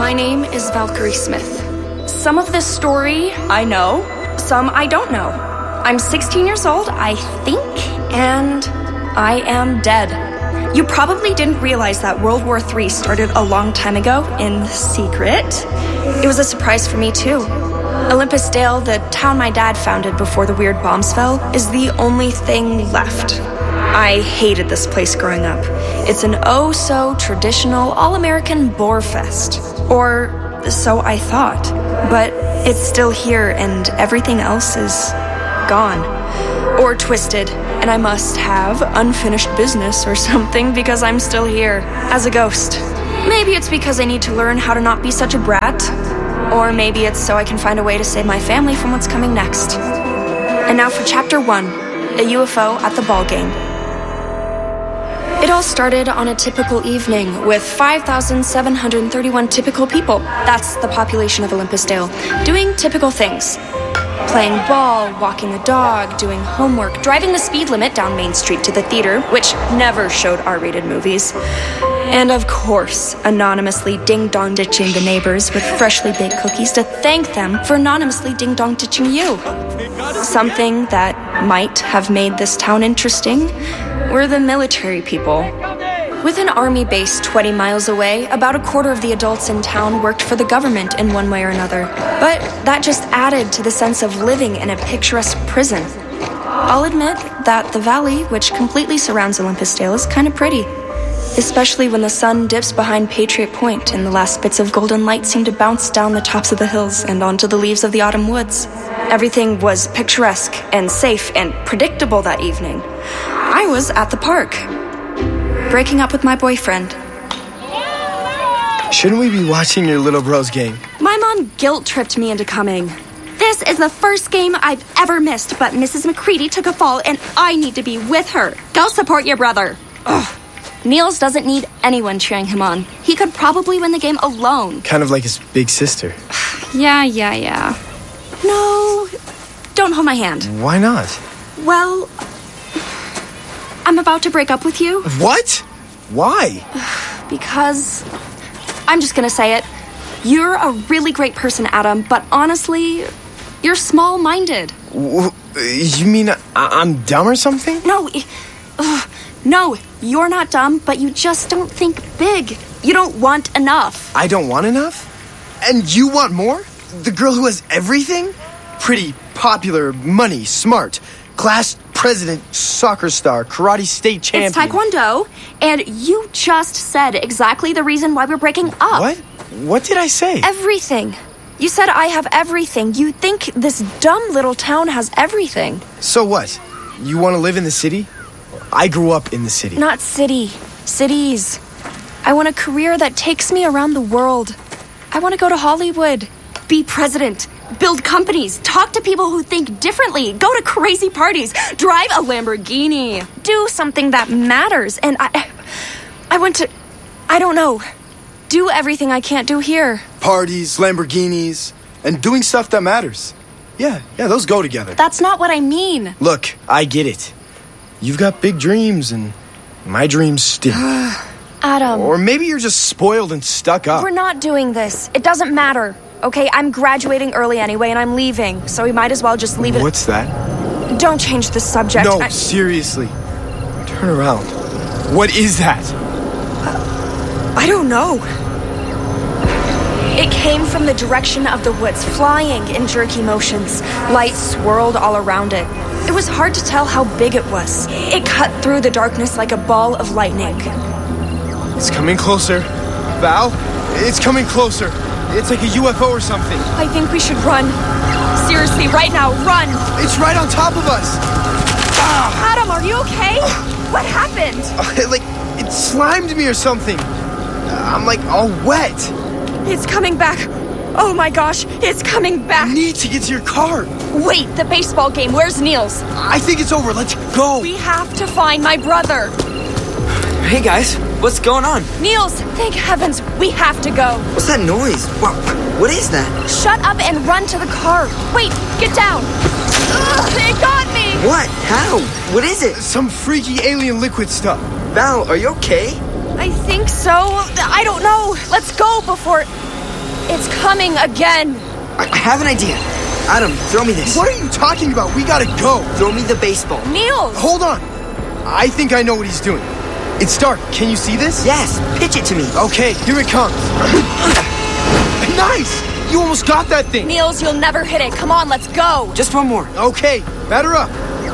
My name is Valkyrie Smith. Some of this story I know, some I don't know. I'm 16 years old, I think, and I am dead. You probably didn't realize that World War III started a long time ago in secret. It was a surprise for me, too. Olympus Dale, the town my dad founded before the weird bombs fell, is the only thing left. I hated this place growing up. It's an oh-so-traditional, all-American boar fest. Or so I thought. But it's still here, and everything else is gone. Or twisted, and I must have unfinished business or something because I'm still here, as a ghost. Maybe it's because I need to learn how to not be such a brat. Or maybe it's so I can find a way to save my family from what's coming next. And now for Chapter 1, a UFO at the ball game. It all started on a typical evening with 5,731 typical people. That's the population of Olympus Dale, doing typical things. Playing ball, walking the dog, doing homework, driving the speed limit down Main Street to the theater, which never showed R-rated movies. And of course, anonymously ding-dong ditching the neighbors with freshly baked cookies to thank them for anonymously ding-dong ditching you. Something that might have made this town interesting were the military people. With an army base 20 miles away, about a quarter of the adults in town worked for the government in one way or another. But that just added to the sense of living in a picturesque prison. I'll admit that the valley, which completely surrounds Olympus Dale, is kind of pretty. Especially when the sun dips behind Patriot Point and the last bits of golden light seem to bounce down the tops of the hills and onto the leaves of the autumn woods. Everything was picturesque and safe and predictable that evening. I was at the park, breaking up with my boyfriend. Shouldn't we be watching your little bro's game? My mom guilt-tripped me into coming. This is the first game I've ever missed, but Mrs. McCready took a fall and I need to be with her. Go support your brother. Ugh. Niels doesn't need anyone cheering him on. He could probably win the game alone. Kind of like his big sister. Yeah. No, don't hold my hand. Why not? Well, I'm about to break up with you. What? Why? Because, I'm just gonna say it. You're a really great person, Adam, but honestly, you're small-minded. You mean I'm dumb or something? No, you're not dumb, but you just don't think big. You don't want enough. I don't want enough? And you want more? The girl who has everything? Pretty, popular, money, smart, class president, soccer star, karate state champion. It's Taekwondo, and you just said exactly the reason why we're breaking up. What? What did I say? Everything. You said I have everything. You think this dumb little town has everything. So what? You want to live in the city? I grew up in the city. Not city. Cities. I want a career that takes me around the world. I want to go to Hollywood, be president, build companies, talk to people who think differently, go to crazy parties, drive a Lamborghini, do something that matters. And I want to, I don't know, do everything I can't do here. Parties, Lamborghinis, and doing stuff that matters. Yeah, those go together. That's not what I mean. Look, I get it. You've got big dreams, and my dreams stink. Adam. Or maybe you're just spoiled and stuck up. We're not doing this. It doesn't matter. Okay, I'm graduating early anyway, and I'm leaving, so we might as well just leave it. What's that? Don't change the subject. No, seriously. Turn around. What is that? I don't know. It came from the direction of the woods, flying in jerky motions. Light swirled all around it. It was hard to tell how big it was. It cut through the darkness like a ball of lightning. It's coming closer. Val, it's coming closer. It's like a UFO or something. I think we should run. Seriously, right now, run! It's right on top of us! Adam, are you okay? What happened? It slimed me or something. I'm all wet. It's coming back. Oh my gosh, it's coming back. I need to get to your car. Wait, the baseball game. Where's Niels? I think it's over. Let's go. We have to find my brother. Hey guys, what's going on? Niels, thank heavens, we have to go. What's that noise? What is that? Shut up and run to the car. Wait, get down. Ugh, it got me. What? How? What is it? Some freaky alien liquid stuff. Val, are you okay? I think so. I don't know. Let's go before... coming again. I have an idea. Adam, throw me this. What are you talking about? We gotta go. Throw me the baseball. Niels! Hold on. I think I know what he's doing. It's dark. Can you see this? Yes, pitch it to me. Okay, here it comes. Nice! You almost got that thing. Niels, you'll never hit it. Come on, let's go. Just one more. Okay, batter up.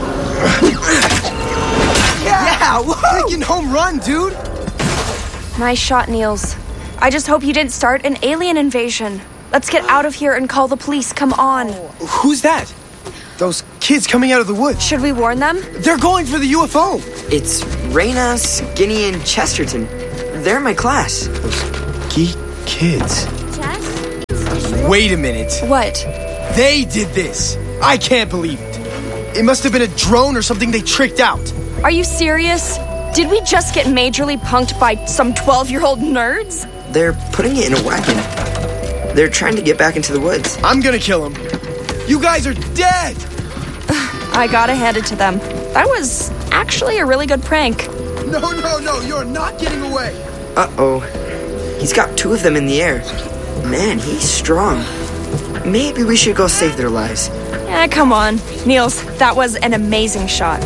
Yeah, whoa! Freaking home run, dude. Nice shot, Niels. I just hope you didn't start an alien invasion. Let's get out of here and call the police. Come on. Who's that? Those kids coming out of the woods. Should we warn them? They're going for the UFO. It's Raina, Skinny, and Chesterton. They're in my class. Those geek kids. Wait a minute. What? They did this. I can't believe it. It must have been a drone or something they tricked out. Are you serious? Did we just get majorly punked by some 12-year-old nerds? They're putting it in a wagon. They're trying to get back into the woods. I'm gonna kill them. You guys are dead. I gotta hand it to them. That was actually a really good prank. No, you're not getting away. Uh-oh. He's got 2 of them in the air. Man, he's strong. Maybe we should go save their lives. Come on. Niels, that was an amazing shot.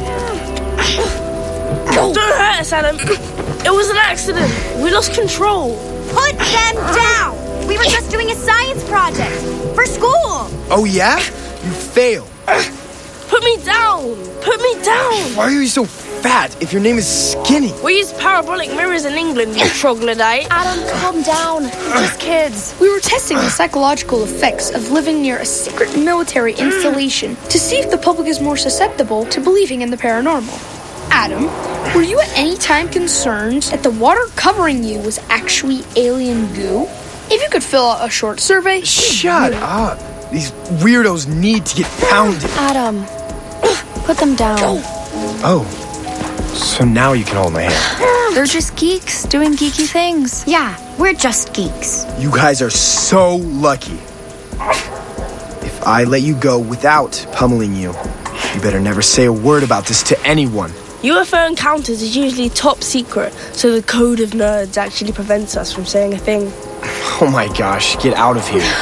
Don't hurt us, Adam. It was an accident. We lost control. Put them down! We were just doing a science project for school. Oh, yeah? You failed. Put me down. Put me down. Why are you so fat if your name is Skinny? We use parabolic mirrors in England, you troglodyte. Adam, calm down. They're just kids. We were testing the psychological effects of living near a secret military installation to see if the public is more susceptible to believing in the paranormal. Adam, were you at any time concerned that the water covering you was actually alien goo? If you could fill out a short survey... Shut up. These weirdos need to get pounded. Adam, put them down. Oh, so now you can hold my hand. They're just geeks doing geeky things. Yeah, we're just geeks. You guys are so lucky. If I let you go without pummeling you, you better never say a word about this to anyone. UFO encounters is usually top secret, so the code of nerds actually prevents us from saying a thing. Oh my gosh, get out of here.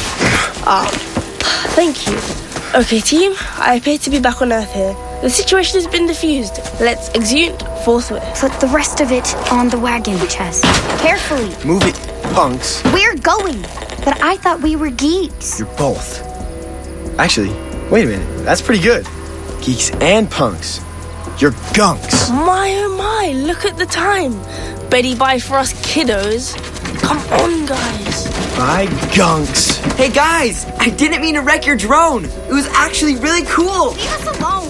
Thank you. Okay, team, I appear to be back on Earth here. The situation has been diffused. Let's exeunt forthwith. Put the rest of it on the wagon, Chess. Carefully. Move it, punks. We're going. But I thought we were geeks. You're both. Actually, wait a minute. That's pretty good. Geeks and punks. You're gunks. My oh my, look at the time. Betty bye for us kiddos. Come on, guys. Bye, gunks. Hey, guys! I didn't mean to wreck your drone. It was actually really cool. Leave us alone.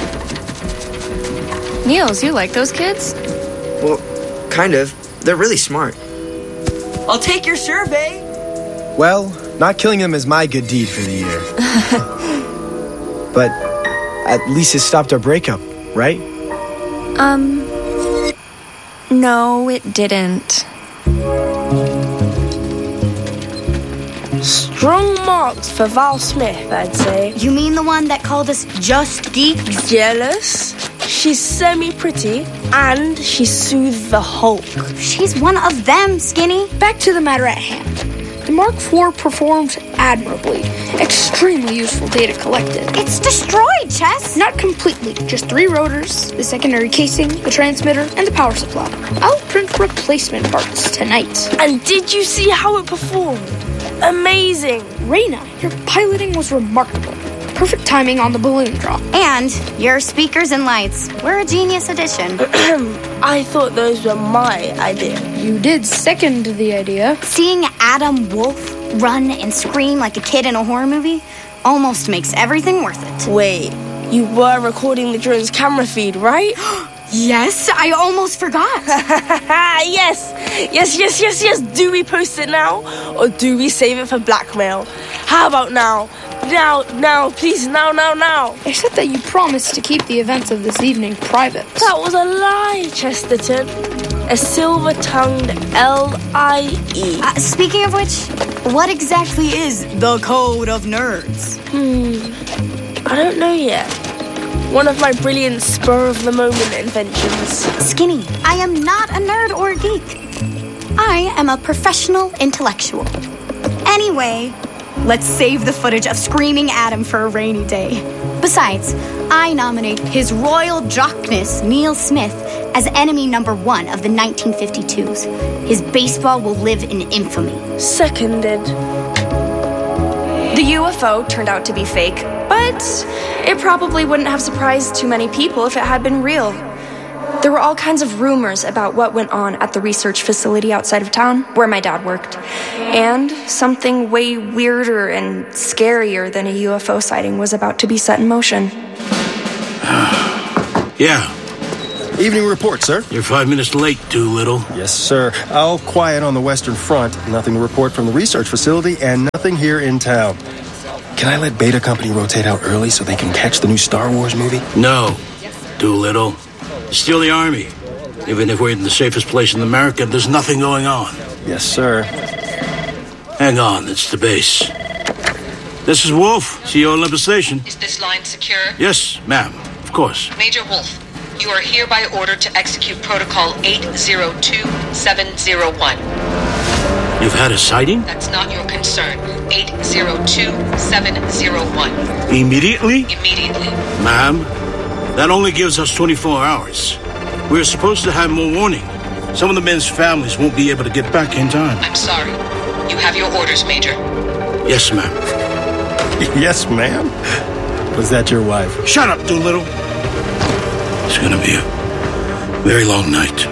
Niels, you like those kids? Well, kind of. They're really smart. I'll take your survey. Well, not killing them is my good deed for the year. But at least it stopped our breakup, right? No, it didn't. Strong marks for Val Smith, I'd say. You mean the one that called us just geeks? Jealous? She's semi-pretty, and she soothed the Hulk. She's one of them, Skinny. Back to the matter at hand. The Mark IV performed admirably. Extremely useful data collected. It's destroyed, Chess. Not completely, just 3 rotors, the secondary casing, the transmitter, and the power supply. I'll print replacement parts tonight. And did you see how it performed? Amazing. Raina, your piloting was remarkable. Perfect timing on the balloon drop. And your speakers and lights. We're a genius addition. I thought those were my idea. You did second the idea. Seeing Adam Wolf run and scream like a kid in a horror movie almost makes everything worth it. Wait, you were recording the drone's camera feed, right? Yes, I almost forgot. Yes. Do we post it now? Or do we save it for blackmail? How about now? Now, please, now. I said that you promised to keep the events of this evening private. That was a lie, Chesterton. A silver-tongued L-I-E. Speaking of which, what exactly is the Code of Nerds? I don't know yet. One of my brilliant spur-of-the-moment inventions. Skinny, I am not a nerd or a geek. I am a professional intellectual. Anyway, let's save the footage of Screaming Adam for a rainy day. Besides, I nominate His Royal Jockness, Neil Smith, as enemy number 1 of the 1952s. His baseball will live in infamy. Seconded. The UFO turned out to be fake, but it probably wouldn't have surprised too many people if it had been real. There were all kinds of rumors about what went on at the research facility outside of town, where my dad worked. And something way weirder and scarier than a UFO sighting was about to be set in motion. Yeah. Evening report, sir. You're 5 minutes late, Doolittle. Yes, sir. All quiet on the Western Front. Nothing to report from the research facility and nothing here in town. Can I let Beta Company rotate out early so they can catch the new Star Wars movie? No, Doolittle. Still the Army. Even if we're in the safest place in America, there's nothing going on. Yes, sir. Hang on, it's the base. This is Wolf, CEO Olympus Station. Is this line secure? Yes, ma'am. Of course. Major Wolf, you are hereby ordered to execute Protocol 802701. You've had a sighting? That's not your concern. 802701. Immediately? Immediately. Ma'am, that only gives us 24 hours. We're supposed to have more warning. Some of the men's families won't be able to get back in time. I'm sorry. You have your orders, Major. Yes, ma'am. Yes, ma'am. Was that your wife? Shut up, Doolittle. It's gonna be a very long night.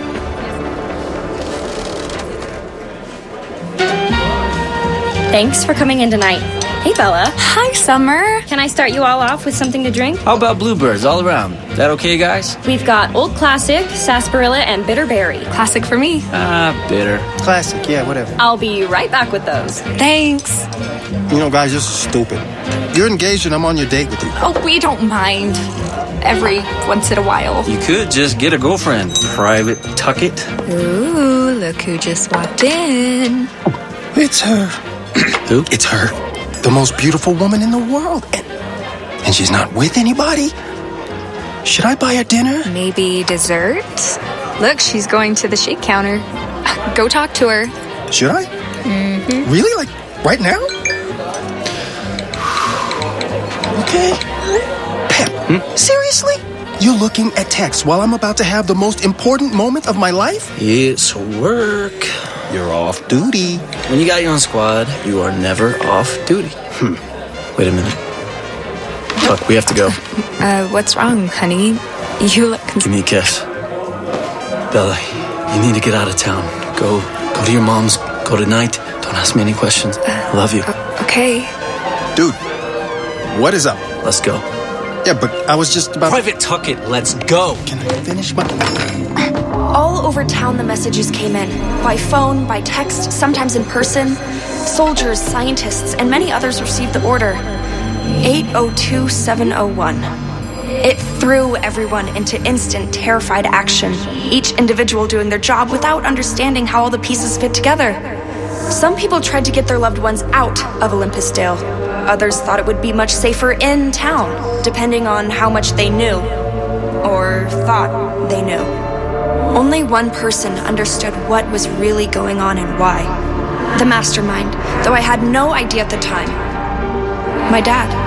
Thanks for coming in tonight. Hey, Bella. Hi, Summer. Can I start you all off with something to drink? How about bluebirds all around? That okay, guys? We've got Old Classic, Sarsaparilla, and Bitter Berry. Classic for me. Bitter. Classic, yeah, whatever. I'll be right back with those. Thanks. You know, guys, this is stupid. You're engaged and I'm on your date with you. Oh, we don't mind. Every once in a while. You could just get a girlfriend. Private Tucket. Ooh, look who just walked in. It's her. Who? It's her. The most beautiful woman in the world. And she's not with anybody? Should I buy her dinner? Maybe dessert? Look, she's going to the shake counter. Go talk to her. Should I? Mm-hmm. Really? Like, right now? Okay. Pep, seriously? You're looking at text while I'm about to have the most important moment of my life? It's work. You're off duty. When you got your own squad, you are never off duty. Wait a minute. Look, we have to go. What's wrong, honey? You look... Give me a kiss. Bella, you need to get out of town. Go to your mom's. Go tonight. Don't ask me any questions. I love you. Okay. Dude, what is up? Let's go. Yeah, but I was just about... Private Tucket, let's go. Can I finish my... All over town, the messages came in. By phone, by text, sometimes in person. Soldiers, scientists, and many others received the order. 802701. It threw everyone into instant, terrified action, each individual doing their job without understanding how all the pieces fit together. Some people tried to get their loved ones out of Olympus Dale. Others thought it would be much safer in town, depending on how much they knew, or thought they knew. Only one person understood what was really going on and why. The mastermind, though I had no idea at the time. My dad.